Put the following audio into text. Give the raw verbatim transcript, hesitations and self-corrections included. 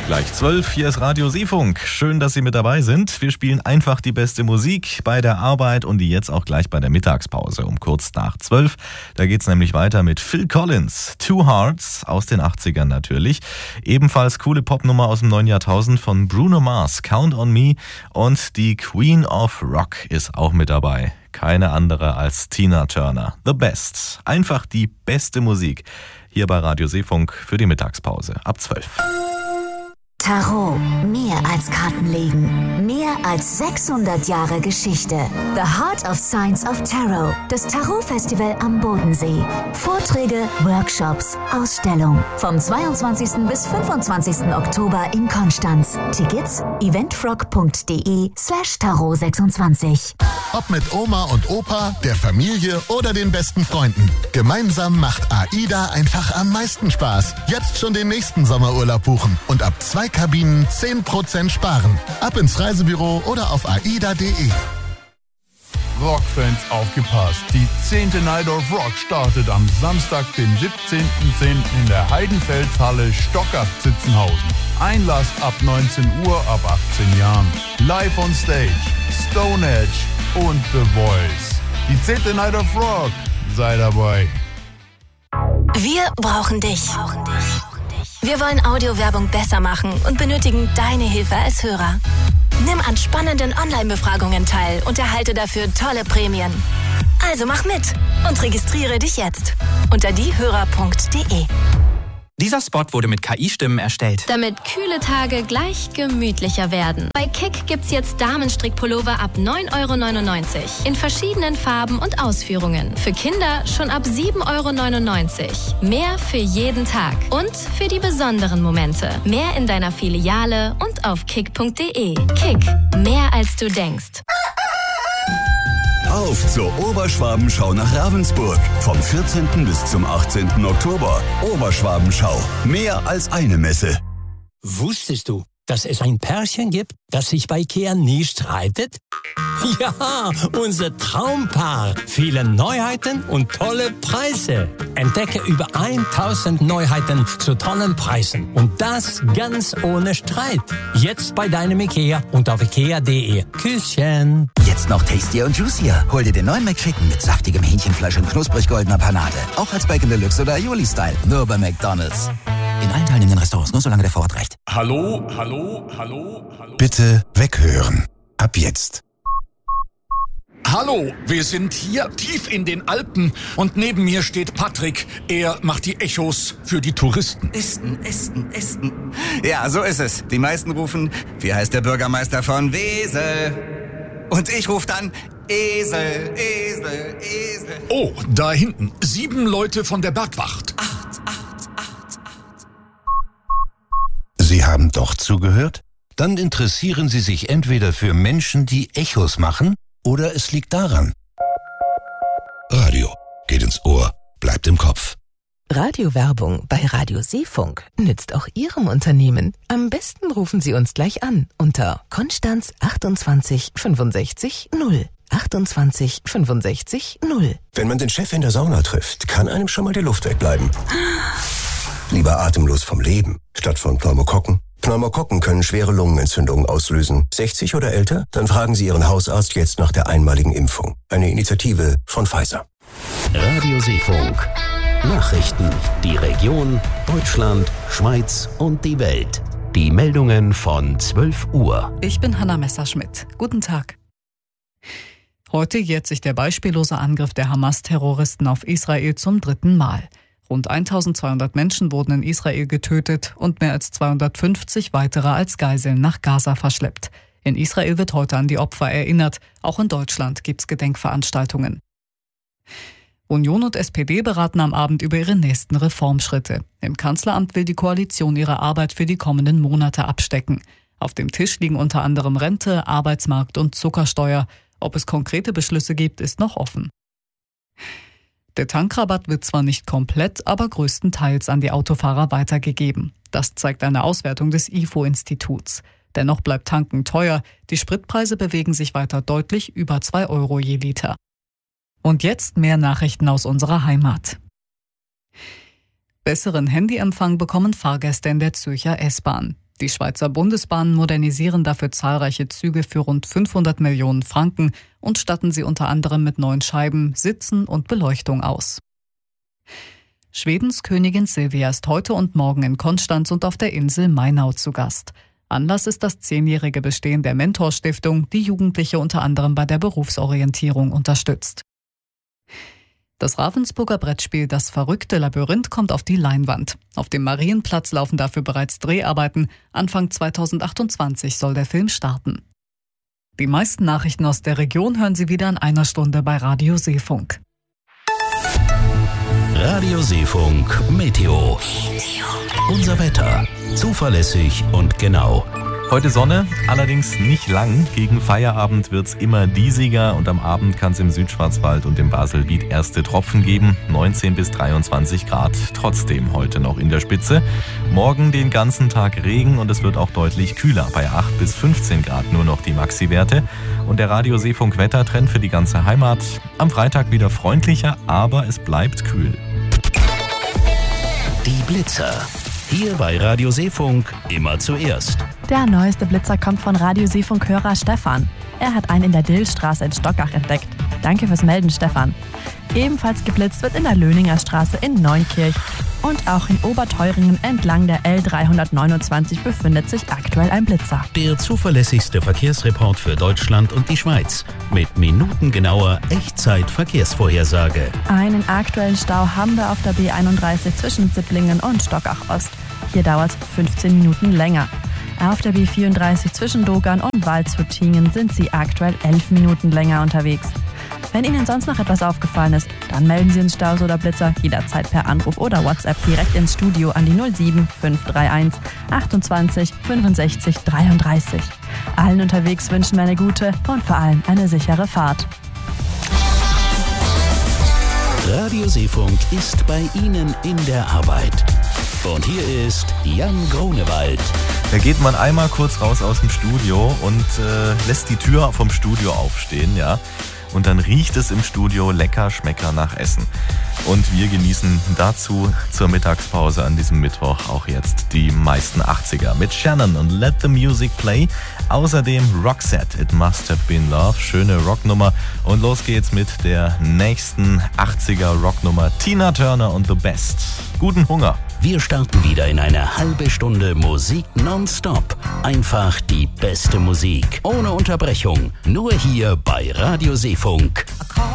Gleich zwölf, hier ist Radio Seefunk. Schön, dass Sie mit dabei sind. Wir spielen einfach die beste Musik bei der Arbeit und die jetzt auch gleich bei der Mittagspause um kurz nach zwölf. Da geht's nämlich weiter mit Phil Collins, Two Hearts aus den achtzigern natürlich. Ebenfalls coole Popnummer aus dem neuen Jahrtausend von Bruno Mars, Count on Me, und die Queen of Rock ist auch mit dabei. Keine andere als Tina Turner. The Best. Einfach die beste Musik. Hier bei Radio Seefunk für die Mittagspause ab zwölf. Tarot, mehr als Kartenlegen, mehr als sechshundert Jahre Geschichte. The Heart of Science of Tarot, das Tarot-Festival am Bodensee. Vorträge, Workshops, Ausstellung. Vom zweiundzwanzigsten bis fünfundzwanzigsten Oktober in Konstanz. Tickets eventfrog.de slash Tarot sechsundzwanzig. Ob mit Oma und Opa, der Familie oder den besten Freunden. Gemeinsam macht AIDA einfach am meisten Spaß. Jetzt schon den nächsten Sommerurlaub buchen und ab zwei Kabinen zehn Prozent sparen. Ab ins Reisebüro oder auf aida punkt de. Rockfans aufgepasst. Die zehnte Night of Rock startet am Samstag, den siebzehnten zehnten in der Heidenfelshalle Stockach-Zitzenhausen. Einlass ab neunzehn Uhr, ab achtzehn Jahren. Live on Stage, Stonehenge und The Voice. Die zehnte Night of Rock. Sei dabei. Wir brauchen dich. Wir wollen Audiowerbung besser machen und benötigen deine Hilfe als Hörer. Nimm an spannenden Online-Befragungen teil und erhalte dafür tolle Prämien. Also mach mit und registriere dich jetzt unter diehörer punkt de. Dieser Spot wurde mit K I-Stimmen erstellt. Damit kühle Tage gleich gemütlicher werden. Bei Kick gibt's jetzt Damenstrickpullover ab neun Euro neunundneunzig. In verschiedenen Farben und Ausführungen. Für Kinder schon ab sieben Euro neunundneunzig. Mehr für jeden Tag. Und für die besonderen Momente. Mehr in deiner Filiale und auf kick punkt de. Kick. Mehr als du denkst. Auf zur Oberschwabenschau nach Ravensburg. Vom vierzehnten bis zum achtzehnten Oktober. Oberschwabenschau. Mehr als eine Messe. Wusstest du, dass es ein Pärchen gibt, das sich bei Ikea nie streitet? Ja, unser Traumpaar. Viele Neuheiten und tolle Preise. Entdecke über tausend Neuheiten zu tollen Preisen. Und das ganz ohne Streit. Jetzt bei deinem Ikea und auf ikea punkt de. Küsschen. Jetzt noch tastier und juicier. Hol dir den neuen McChicken mit saftigem Hähnchenfleisch und knusprig goldener Panade. Auch als Bacon Deluxe oder Aioli-Style. Nur bei McDonald's. In allen teilnehmenden Restaurants, nur solange der Vorrat reicht. Hallo, hallo, hallo, hallo. Bitte weghören. Ab jetzt. Hallo, wir sind hier tief in den Alpen und neben mir steht Patrick. Er macht die Echos für die Touristen. Esten, Esten, Esten. Ja, so ist es. Die meisten rufen, wie heißt der Bürgermeister von Wesel? Und ich rufe dann, Esel, Esel, Esel. Oh, da hinten, sieben Leute von der Bergwacht. Acht, acht, acht, acht. Sie haben doch zugehört? Dann interessieren Sie sich entweder für Menschen, die Echos machen, oder es liegt daran. Radio geht ins Ohr, bleibt im Kopf. Radiowerbung bei Radio Seefunk nützt auch Ihrem Unternehmen. Am besten rufen Sie uns gleich an unter Konstanz achtundzwanzig fünfundsechzig null. achtundzwanzig fünfundsechzig null. Wenn man den Chef in der Sauna trifft, kann einem schon mal die Luft wegbleiben. Lieber atemlos vom Leben, statt von Pneumokokken. Pneumokokken können schwere Lungenentzündungen auslösen. sechzig oder älter? Dann fragen Sie Ihren Hausarzt jetzt nach der einmaligen Impfung. Eine Initiative von Pfizer. Radio Seefunk. Nachrichten, die Region, Deutschland, Schweiz und die Welt. Die Meldungen von zwölf Uhr. Ich bin Hanna Messerschmidt. Guten Tag. Heute jährt sich der beispiellose Angriff der Hamas-Terroristen auf Israel zum dritten Mal. Rund eintausendzweihundert Menschen wurden in Israel getötet und mehr als zweihundertfünfzig weitere als Geiseln nach Gaza verschleppt. In Israel wird heute an die Opfer erinnert. Auch in Deutschland gibt es Gedenkveranstaltungen. Union und S P D beraten am Abend über ihre nächsten Reformschritte. Im Kanzleramt will die Koalition ihre Arbeit für die kommenden Monate abstecken. Auf dem Tisch liegen unter anderem Rente, Arbeitsmarkt und Zuckersteuer. Ob es konkrete Beschlüsse gibt, ist noch offen. Der Tankrabatt wird zwar nicht komplett, aber größtenteils an die Autofahrer weitergegeben. Das zeigt eine Auswertung des I F O-Instituts. Dennoch bleibt Tanken teuer. Die Spritpreise bewegen sich weiter deutlich über zwei Euro je Liter. Und jetzt mehr Nachrichten aus unserer Heimat. Besseren Handyempfang bekommen Fahrgäste in der Zürcher S-Bahn. Die Schweizer Bundesbahnen modernisieren dafür zahlreiche Züge für rund fünfhundert Millionen Franken und statten sie unter anderem mit neuen Scheiben, Sitzen und Beleuchtung aus. Schwedens Königin Silvia ist heute und morgen in Konstanz und auf der Insel Mainau zu Gast. Anlass ist das zehnjährige Bestehen der Mentor-Stiftung, die Jugendliche unter anderem bei der Berufsorientierung unterstützt. Das Ravensburger Brettspiel Das verrückte Labyrinth kommt auf die Leinwand. Auf dem Marienplatz laufen dafür bereits Dreharbeiten. Anfang zweitausendachtundzwanzig soll der Film starten. Die meisten Nachrichten aus der Region hören Sie wieder in einer Stunde bei Radio Seefunk. Radio Seefunk Meteo. Unser Wetter. Zuverlässig und genau. Heute Sonne, allerdings nicht lang. Gegen Feierabend wird's immer diesiger und am Abend kann es im Südschwarzwald und im Baselbiet erste Tropfen geben. neunzehn bis dreiundzwanzig Grad, trotzdem heute noch in der Spitze. Morgen den ganzen Tag Regen und es wird auch deutlich kühler. Bei acht bis fünfzehn Grad nur noch die Maxi-Werte. Und der Radio Seefunk Wettertrend für die ganze Heimat. Am Freitag wieder freundlicher, aber es bleibt kühl. Die Blitzer. Hier bei Radio Seefunk immer zuerst. Der neueste Blitzer kommt von Radio Seefunk-Hörer Stefan. Er hat einen in der Dillstraße in Stockach entdeckt. Danke fürs Melden, Stefan. Ebenfalls geblitzt wird in der Löninger Straße in Neunkirch. Und auch in Oberteuringen entlang der L dreihundertneunundzwanzig befindet sich aktuell ein Blitzer. Der zuverlässigste Verkehrsreport für Deutschland und die Schweiz. Mit minutengenauer Echtzeit-Verkehrsvorhersage. Einen aktuellen Stau haben wir auf der B einunddreißig zwischen Sipplingen und Stockach Ost. Hier dauert es fünfzehn Minuten länger. Auf der B vierunddreißig zwischen Dogan und Waldshut-Tingen sind Sie aktuell elf Minuten länger unterwegs. Wenn Ihnen sonst noch etwas aufgefallen ist, dann melden Sie uns Staus oder Blitzer jederzeit per Anruf oder WhatsApp direkt ins Studio an die null sieben fünf drei eins achtundzwanzig fünfundsechzig dreiunddreißig. Allen unterwegs wünschen wir eine gute und vor allem eine sichere Fahrt. Radio Seefunk ist bei Ihnen in der Arbeit. Und hier ist Jan Grunewald. Da geht man einmal kurz raus aus dem Studio und äh, lässt die Tür vom Studio aufstehen, ja. Und dann riecht es im Studio lecker, schmecker nach Essen. Und wir genießen dazu zur Mittagspause an diesem Mittwoch auch jetzt die meisten achtziger mit Shannon und Let the Music Play. Außerdem Roxette, It Must Have Been Love, schöne Rocknummer. Und los geht's mit der nächsten achtziger Rocknummer, Tina Turner und The Best. Guten Hunger. Wir starten wieder in eine halbe Stunde Musik nonstop. Einfach die beste Musik, ohne Unterbrechung. Nur hier bei Radio Seefunk.